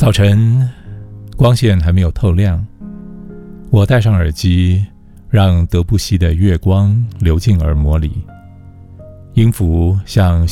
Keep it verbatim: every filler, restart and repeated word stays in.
早晨，光线还没有透亮，我戴上耳机，让德布西的月光流进耳膜里，音符像